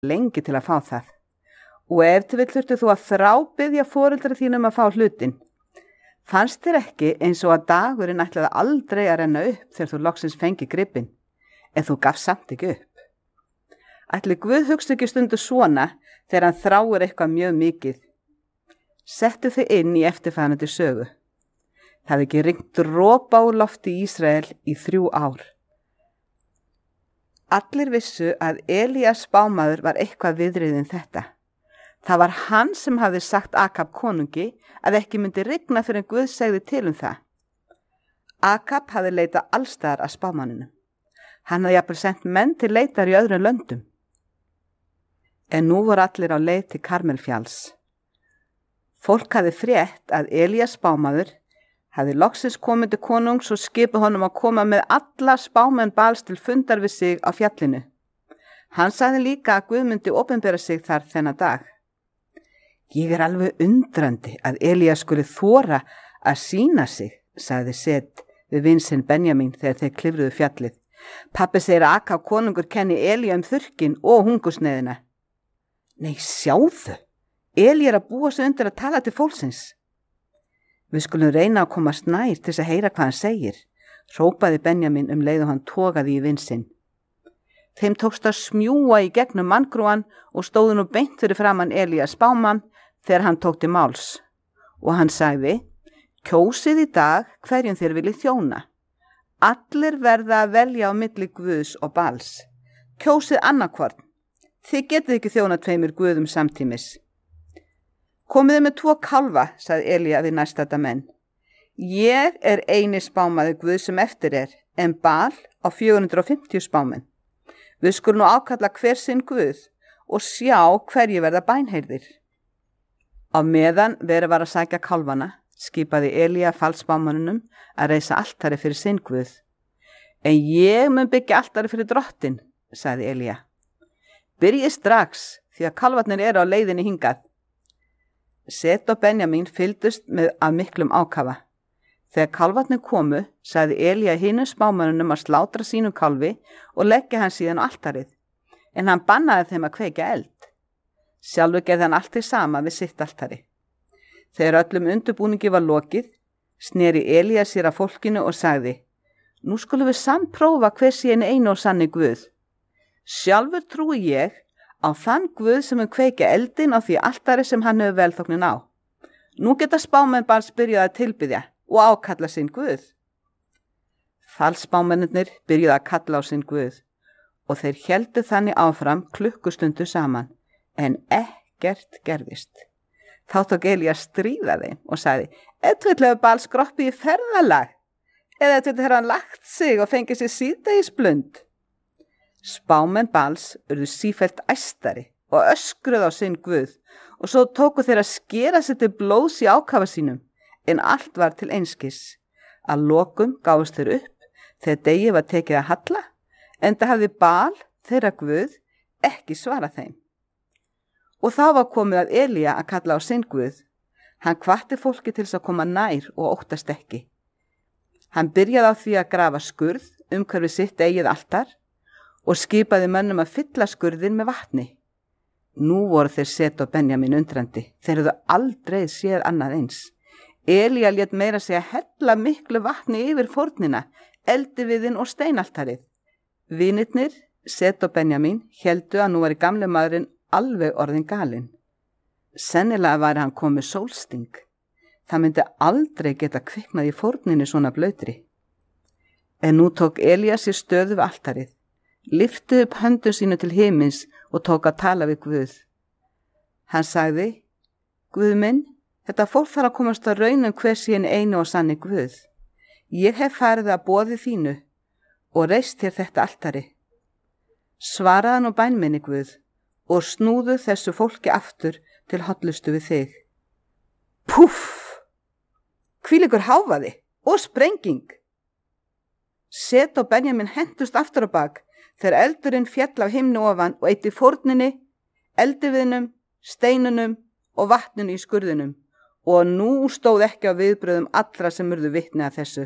lengi til að fá það. Og ef til vill þurftu þú að þrábiðja foreldra þínum að fá hlutin. Fannst þér ekki eins og að dagurinn ætlaði aldrei að renna upp þegar þú loksins fengi gripinn, en þú gafst samt ekki upp? Ætli Guð hugsa ekki stundu svona þegar hann þráir eitthvað mjög mikið? Settu þig inn í eftirfarandi sögu. Það hafði ekki rignt dropa úr lofti í Ísrael í 3 ár. Allir vissu að Elías spámaður var eitthvað viðriðin þetta. Það var hann sem hafði sagt Akab konungi að ekki myndi rigna fyrir en Guð segði til það. Akab hafði leitað allstaðar að spámanninum. Hann hafði jafnvel sent menn til leitar í öðrum löndum. En nú voru allir á leið til Karmelfjalls. Fólk hafði frétt að Elías spámaður hafði loksins komið til konungs og skipað honum að koma með alla spámenn Bals til fundar við sig á fjallinu. Hann sagði líka að Guð myndi opinbera sig þar þennan dag. Ég alveg undrandi að Elías skuli þora að sýna sig, sagði Set við vin sinn Benjamin þegar þeir klifruðu fjallið. Pabbi segir að Akab konungur kenni Elía þurrkin og hungursneiðina. Nei, sjáðu, Elí að búa sig undir að tala til fólksins. Við skulum reyna að komast nær til að heyra hvað hann segir, hrópaði Benjamin leið og hann togaði í vin sinn. Þeim tókst að smjúga í gegnum manngrúan og stóðu nú beint fyrir framan Elías spámann þegar hann tók til máls. Og hann sagði, kjósið í dag hverjum þér viljið þjóna. Allir verða að velja á milli Guðs og Bals. Kjósið annarkvorn. Þið getið ekki þjóna 2 guðum samtímis. Komiði með 2 kálfa, sagði Elía við næstadda menn. Ég eini spámaður Guð sem eftir en Bal á 450 spámenn. Við skulum nú ákalla hver sinn Guð og sjá hverju verða bænheyrðir. Á meðan verið var að sækja kálfana, skipaði Elía falsspámanunum að reisa altari fyrir sinn Guð. En ég mun byggja altari fyrir drottin, sagði Elía. Byrjið strax því að kálfarnir eru á leiðinni hingað. Set og Benjamin fylgdust með af miklum ákafa. Þegar kálfarnir komu, sagði Elía hinum spámanunum að slátra sínum kálfi og leggja hann síðan á altarið, en hann bannaði þeim að kveikja eld. Sjálfur gerði hann allt hið sama við sitt altari. Þegar öllum undirbúningi var lokið, sneri Elía sér að fólkinu og sagði, nú skulum við samprófa hver sé einu og sanni Guð. Sjálfur trúi ég á þann Guð sem kveikja eldin á því altari sem hann hefur velþóknin á. Nú geta spámenn Bals byrjað að tilbiðja og ákalla sinn Guð. Falsspámennirnir byrjuðu að kalla á sinn Guð og þeir héldu þannig áfram klukkustundu saman, en ekkert gerðist. Þá tók Elía að stríða þeim og sagði, hefur Bals skroppið í ferðalag, eða hefur hann lagt sig og fengið sér síðdegisblund. Spámenn Bals urðu sífellt æstari og öskruðu á sinn Guð og svo tóku þeir að skera sig til blóðs í ákafa sínum, en allt var til einskis. Að lokum gáfust þeir upp þegar degi var tekið að halla, enda hafði Bal, þeirra Guð, ekki svarað þeim. Og þá var komið að Elía að kalla á sinn Guð. Hann hvatti fólki til að koma nær og óttast ekki. Hann byrjaði á því að grafa skurð umhverfis sitt eigið altar og skipaði mönnum að fylla skurðin með vatni. Nú voru þeir Set og Benjamin undrandi. Þeir hefðu aldrei séð annað eins. Elía lét meira segja hella miklu vatni yfir fórnina, eldiviðinn og steinaltarið. Vinirnir, Set og Benjamin, héldu að nú var gamli maðurinn alveg orðin galinn. Sennilega væri hann komið sólsting. Það myndi aldrei geta kviknað í fórninu svona blöytri. En nú tók Elía sér stöðu við altarið, lyfti upp höndum sínu til himins og tók að tala við Guð. Hann sagði, Guð minn, þetta fólk þarf að komast að raunum hver sín einu og sanni Guð. Ég hef farið að boði þínu og reist þér þetta altari. Svaraðu nú bæn minni Guð og snúðu þessu fólki aftur til hollustu við þig. Púff! Hvílíkur hávaði og sprenging! Set og Benjamin hentust aftur á bak þegar eldurinn féll af himni ofan og eitti fórninni, eldiviðnum, steinunum og vatninu í skurðinum, og nú stóð ekki á viðbröðum allra sem urðu vitni að þessu.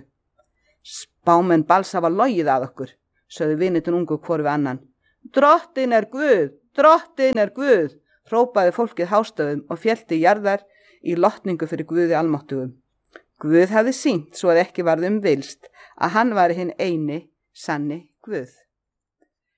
Spámenn Bals hafa logið að okkur, sögðu vinirnir ungu hvor við annan. Drottin er Guð, Drottinn er Guð, hrópaði fólkið hástöfum og félti jarðar í lotningu fyrir Guði almáttugum. Guð hafði sýnt svo að ekki varð villst að hann var hinn eini sanni Guð.